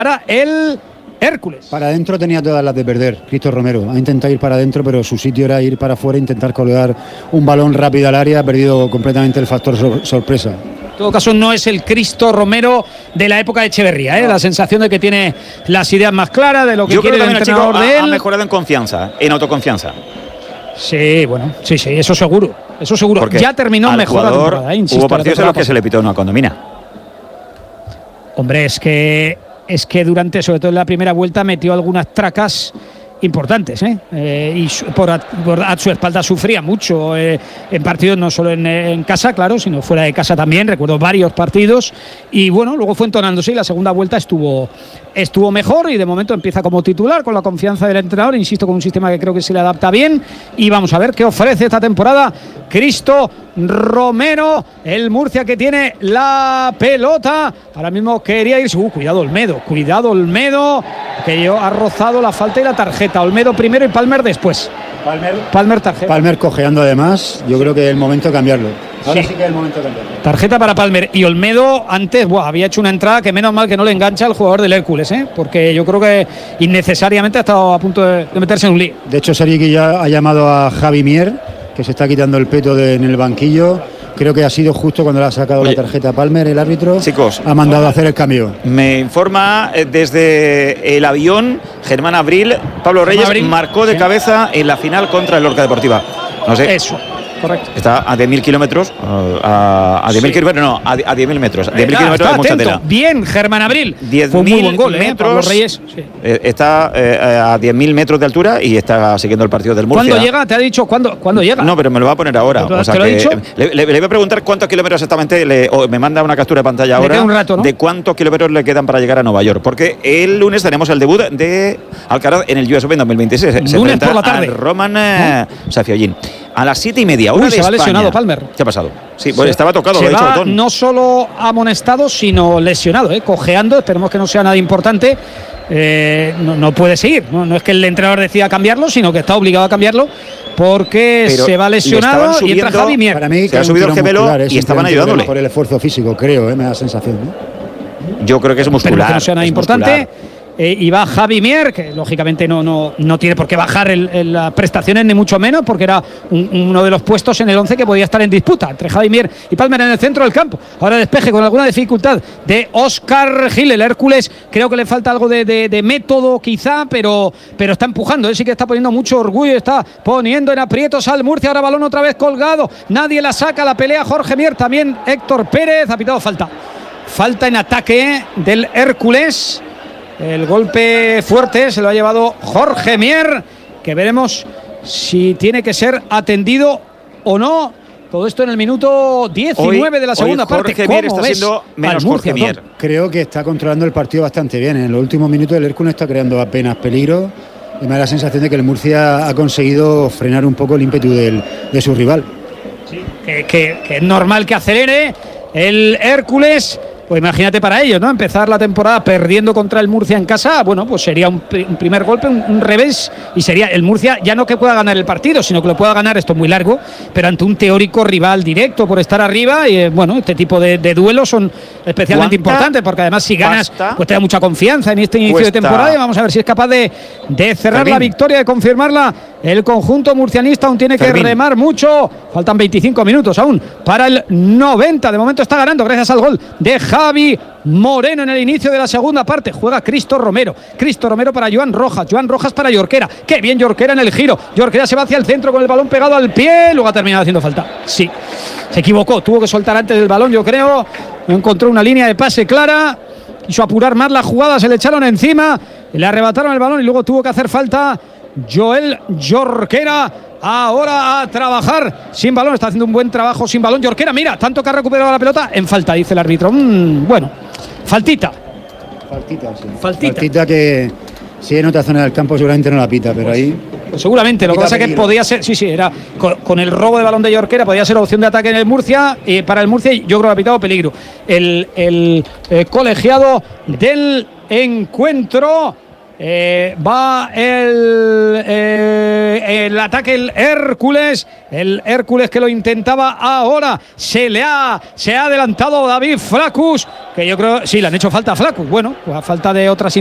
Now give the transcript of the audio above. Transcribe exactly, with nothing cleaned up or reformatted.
para el Hércules. Para adentro tenía todas las de perder Cristo Romero. Ha intentado ir para adentro, pero su sitio era ir para afuera e intentar colgar un balón rápido al área. Ha perdido completamente el factor sor- sorpresa. En todo caso, no es el Cristo Romero de la época de Echeverría, ¿eh? La sensación de que tiene las ideas más claras de lo que Yo quiere creo que el también el entrenador chico de ha, él. ha mejorado en confianza, en autoconfianza. Sí, bueno, sí, sí, eso seguro. Eso seguro. Porque ya terminó al mejor la jugador temporada, ¿eh? Insisto, hubo la partidos en los temporada que se le pitó una condomina. Hombre, es que es que durante, sobre todo en la primera vuelta, metió algunas tracas importantes, ¿eh? Eh, y su, por, a, por a su espalda sufría mucho eh, en partidos, no solo en, en casa, claro, sino fuera de casa también. Recuerdo varios partidos y bueno, luego fue entonándose y la segunda vuelta estuvo estuvo mejor y de momento empieza como titular con la confianza del entrenador, insisto, con un sistema que creo que se le adapta bien y vamos a ver qué ofrece esta temporada Cristo Romero, el Murcia que tiene la pelota. Ahora mismo quería irse, uh, cuidado Olmedo, cuidado Olmedo, que yo ha rozado la falta y la tarjeta. Olmedo primero y Palmer después. Palmer, Palmer tarjeta. Palmer cojeando además. Yo creo que es el momento de cambiarlo. Ahora sí, sí que es el momento de cambiarlo. Tarjeta para Palmer. Y Olmedo antes buah, había hecho una entrada que menos mal que no le engancha al jugador del Hércules, ¿eh? Porque yo creo que innecesariamente ha estado a punto de, de meterse en un lío. De hecho, Sergi ya ha llamado a Javi Mier, que se está quitando el peto de, en el banquillo. Creo que ha sido justo cuando le ha sacado Oye, la tarjeta a Palmer, el árbitro. Chicos, ha mandado a hacer el cambio. Me informa desde el avión Germán Abril, Pablo Reyes Abril. marcó de sí. cabeza en la final contra el Lorca Deportiva. No sé. Eso. Correcto. Está a diez mil kilómetros, a, a diez mil sí. kilómetros, no, a, a diez mil metros. A diez mil kilómetros de mucha tela. Bien, Germán Abril. diez mil gol, metros. ¿eh? Pablo Reyes. Sí. Eh, está eh, a diez mil metros de altura y está siguiendo el partido del Murcia. ¿Cuándo llega? ¿Te ha dicho cuándo, ¿cuándo llega? No, pero me lo va a poner ahora. ¿Te, o sea ¿te lo que ha dicho? Le, le, le voy a preguntar cuántos kilómetros exactamente, le, o me manda una captura de pantalla ahora. Le queda un rato, ¿no? De cuántos kilómetros le quedan para llegar a Nueva York. Porque el lunes tenemos el debut de Alcaraz en el U S Open dos mil veintiséis. El se lunes por la tarde. Roman eh, ¿no? Safiogin. A las siete y media, hora Uy, de se va España. lesionado Palmer. ¿Qué ha pasado? Sí, pues estaba tocado, se lo ha dicho va Botón. No solo amonestado, sino lesionado, ¿eh? Cojeando. Esperemos que no sea nada importante. Eh, no, no puede seguir. No, no es que el entrenador decida cambiarlo, sino que está obligado a cambiarlo porque Pero se va lesionado y entra Javi Mier. Para mí se ha subido el gemelo y estaban ayudándole. Por el esfuerzo físico, creo, ¿eh? Me da la sensación, ¿no? Yo creo que es muscular. Pero que no sea nada importante. Eh, y va Javi Mier, que lógicamente no, no, no tiene por qué bajar el, el, las prestaciones, ni mucho menos, porque era un, uno de los puestos en el once que podía estar en disputa entre Javi Mier y Palmer en el centro del campo. Ahora despeje con alguna dificultad de Óscar Gil. El Hércules creo que le falta algo de, de, de método quizá, pero, pero está empujando. Él sí que está poniendo mucho orgullo, está poniendo en aprietos al Murcia. Ahora balón otra vez colgado, nadie la saca, la pelea Jorge Mier, también Héctor Pérez. Ha pitado falta. Falta en ataque del Hércules. El golpe fuerte se lo ha llevado Jorge Mier, que veremos si tiene que ser atendido o no. Todo esto en el minuto diecinueve hoy, de la segunda hoy parte. Jorge Mier está siendo menos Jorge Mier. Creo que está controlando el partido bastante bien. En los últimos minutos el Hércules está creando apenas peligro y me da la sensación de que el Murcia ha conseguido frenar un poco el ímpetu del, de su rival. Sí, que, que, que es normal que acelere el Hércules. Pues imagínate para ellos, ¿no? Empezar la temporada perdiendo contra el Murcia en casa, bueno, pues sería un, pr un primer golpe, un, un revés, y sería el Murcia ya no que pueda ganar el partido, sino que lo pueda ganar, esto es muy largo, pero ante un teórico rival directo por estar arriba, y eh, bueno, este tipo de, de duelos son especialmente importantes, porque además si ganas, pasta, pues te da mucha confianza en este inicio cuesta. de temporada, y vamos a ver si es capaz de, de cerrar Fermín. la victoria, de confirmarla. El conjunto murcianista aún tiene que Fermín. remar mucho, faltan veinticinco minutos aún para el noventa, de momento está ganando gracias al gol de Javi Moreno en el inicio de la segunda parte. Juega Cristo Romero, Cristo Romero para Joan Rojas, Joan Rojas para Jorquera, qué bien Jorquera en el giro, Jorquera se va hacia el centro con el balón pegado al pie, luego ha terminado haciendo falta, sí, se equivocó, tuvo que soltar antes del balón, yo creo, no encontró una línea de pase clara, quiso apurar más la jugada, se le echaron encima, le arrebataron el balón y luego tuvo que hacer falta Joel Jorquera. Ahora a trabajar sin balón, está haciendo un buen trabajo sin balón Jorquera, mira, tanto que ha recuperado la pelota, en falta, dice el árbitro. Mm, bueno, faltita. Faltita, sí. Faltita. Faltita que si en otra zona del campo seguramente no la pita, pero ahí... Pues seguramente, lo que pasa es que podía ser, sí, sí, era con, con el robo de balón de Jorquera, podía ser opción de ataque en el Murcia, y para el Murcia yo creo que ha pitado peligro. El, el eh, colegiado del encuentro... Eh, va el, eh, el ataque, el Hércules, el Hércules que lo intentaba ahora, se le ha, se ha adelantado David Flaccus, que yo creo, sí, le han hecho falta a Flaccus, bueno, pues a falta de otras